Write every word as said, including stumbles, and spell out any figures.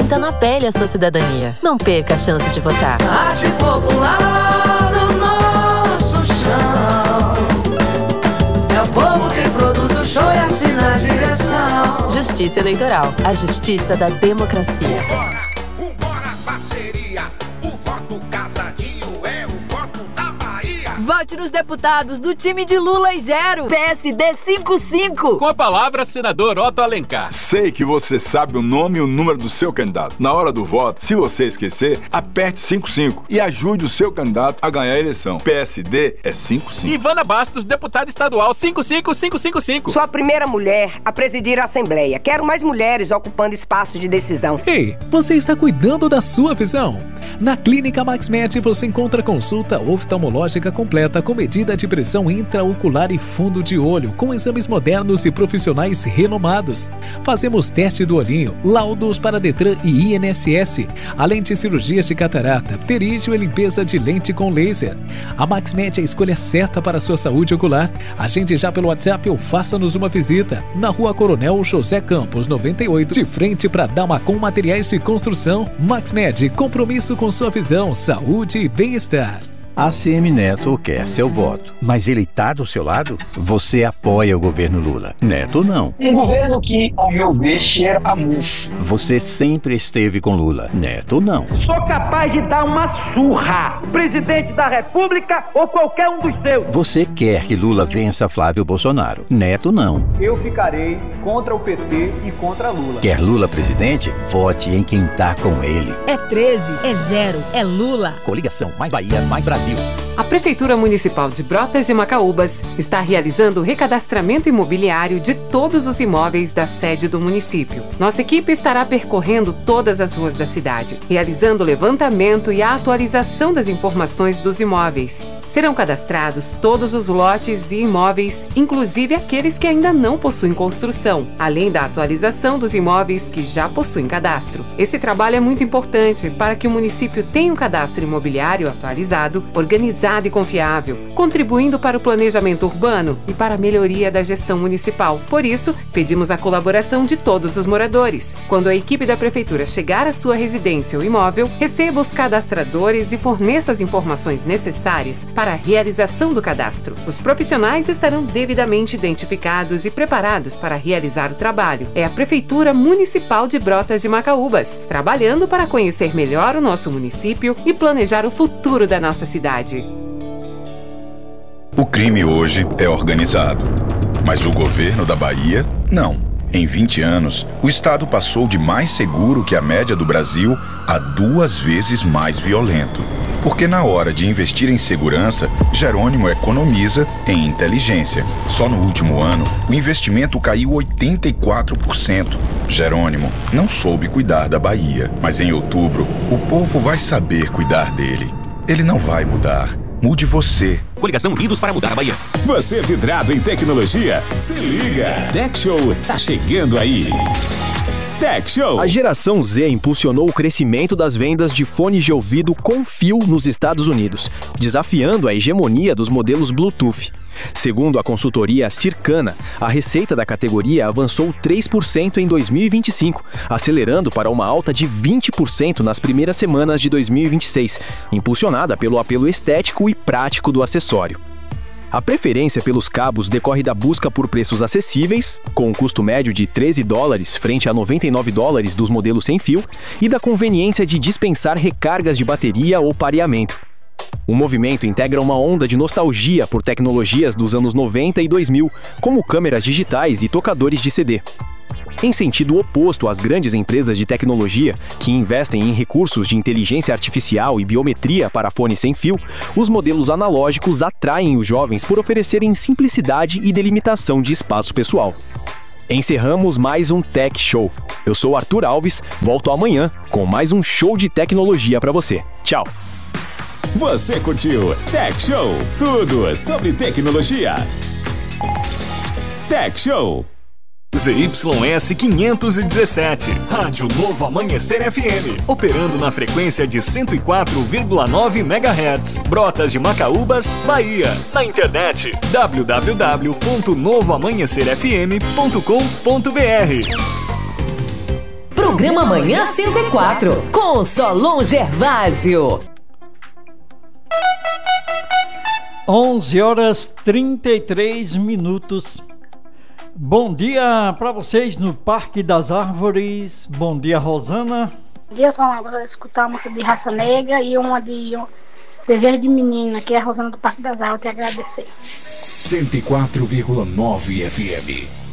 Sinta na pele a sua cidadania. Não perca a chance de votar. Arte popular do nosso chão. É o povo quem produz o show e assina a direção. Justiça Eleitoral. A justiça da democracia. Vambora, vambora, parceria. O voto casadinho é o voto da Bahia. Vote nos deputados do time de Lula e Gero. P S D cinquenta e cinco. Com a palavra, senador Otto Alencar. Sei que você sabe o nome e o número do seu candidato. Na hora do voto, se você esquecer, aperte cinquenta e cinco e ajude o seu candidato a ganhar a eleição. P S D é cinquenta e cinco. Ivana Bastos, deputada estadual cinquenta e cinco cinco cinco cinco. Sou a primeira mulher a presidir a Assembleia. Quero mais mulheres ocupando espaços de decisão. Ei, você está cuidando da sua visão? Na Clínica MaxMed você encontra consulta oftalmológica completa com medida de pressão intraocular e fundo de olho, com exames modernos e profissionais renomados. Fazemos teste do olhinho, laudos para Detran e I N S S, além de cirurgias de catarata, pterígio e limpeza de lente com laser. A MaxMed é a escolha certa para a sua saúde ocular. Agende já pelo WhatsApp ou faça-nos uma visita. Na Rua Coronel José Campos, noventa e oito, de frente para Damacom Materiais de Construção. MaxMed, compromisso com sua visão, saúde e bem-estar. A C M Neto quer seu voto, mas ele está do seu lado? Você apoia o governo Lula. Neto não. Um governo que, ao meu ver, cheira a mufo. Você sempre esteve com Lula. Neto não. Sou capaz de dar uma surra. Presidente da República ou qualquer um dos seus. Você quer que Lula vença Flávio Bolsonaro. Neto não. Eu ficarei contra o P T e contra Lula. Quer Lula presidente? Vote em quem tá com ele. É treze, é Gero, é Lula. Coligação Mais Bahia, Mais Brasil. A Prefeitura Municipal de Brotas de Macaúbas está realizando o recadastramento imobiliário de todos os imóveis da sede do município. Nossa equipe estará percorrendo todas as ruas da cidade, realizando o levantamento e a atualização das informações dos imóveis. Serão cadastrados todos os lotes e imóveis, inclusive aqueles que ainda não possuem construção, além da atualização dos imóveis que já possuem cadastro. Esse trabalho é muito importante para que o município tenha um cadastro imobiliário atualizado, organizado e confiável, contribuindo para o planejamento urbano e para a melhoria da gestão municipal. Por isso, pedimos a colaboração de todos os moradores. Quando a equipe da Prefeitura chegar à sua residência ou imóvel, receba os cadastradores e forneça as informações necessárias para a realização do cadastro. Os profissionais estarão devidamente identificados e preparados para realizar o trabalho. É a Prefeitura Municipal de Brotas de Macaúbas, trabalhando para conhecer melhor o nosso município e planejar o futuro da nossa cidade. O crime hoje é organizado, mas o governo da Bahia, não. Em vinte anos, o estado passou de mais seguro que a média do Brasil a duas vezes mais violento. Porque na hora de investir em segurança, Jerônimo economiza em inteligência. Só no último ano, o investimento caiu oitenta e quatro por cento. Jerônimo não soube cuidar da Bahia, mas em outubro, o povo vai saber cuidar dele. Ele não vai mudar. Mude você. Coligação Unidos para Mudar a Bahia. Você é vidrado em tecnologia? Se liga! Tech Show tá chegando aí. Tech Show. A geração Z impulsionou o crescimento das vendas de fones de ouvido com fio nos Estados Unidos, desafiando a hegemonia dos modelos Bluetooth. Segundo a consultoria Circana, a receita da categoria avançou três por cento em dois mil e vinte e cinco, acelerando para uma alta de vinte por cento nas primeiras semanas de dois mil e vinte e seis, impulsionada pelo apelo estético e prático do acessório. A preferência pelos cabos decorre da busca por preços acessíveis, com um custo médio de treze dólares frente a noventa e nove dólares dos modelos sem fio, e da conveniência de dispensar recargas de bateria ou pareamento. O movimento integra uma onda de nostalgia por tecnologias dos anos noventa e dois mil, como câmeras digitais e tocadores de C D. Em sentido oposto às grandes empresas de tecnologia, que investem em recursos de inteligência artificial e biometria para fones sem fio, os modelos analógicos atraem os jovens por oferecerem simplicidade e delimitação de espaço pessoal. Encerramos mais um Tech Show. Eu sou Arthur Alves, volto amanhã com mais um show de tecnologia para você. Tchau! Você curtiu Tech Show? Tudo sobre tecnologia. Tech Show. Z Y S quinhentos e dezessete, Rádio Novo Amanhecer F M, operando na frequência de cento e quatro vírgula nove megahertz, Brotas de Macaúbas, Bahia. Na internet, w w w ponto novo amanhecer f m ponto com ponto b r. Pro Programa Manhã cento e quatro, com Solon Gervásio. onze horas e trinta e três minutos. Bom dia para vocês no Parque das Árvores. Bom dia, Rosana. Bom dia, Solon. Vou escutar uma de Raça Negra e uma de um Desejo de Menina, que é a Rosana do Parque das Árvores. Te agradecer. cento e quatro vírgula nove F M.